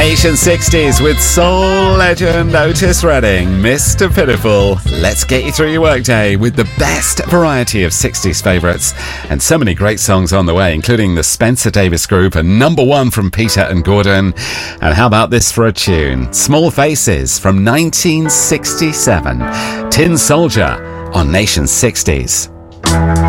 Nation 60s with soul legend Otis Redding, Mr. Pitiful. Let's get you through your workday with the best variety of 60s favourites and so many great songs on the way, including the Spencer Davis Group and number one from Peter and Gordon. And how about this for a tune? Small Faces from 1967. Tin Soldier on Nation 60s.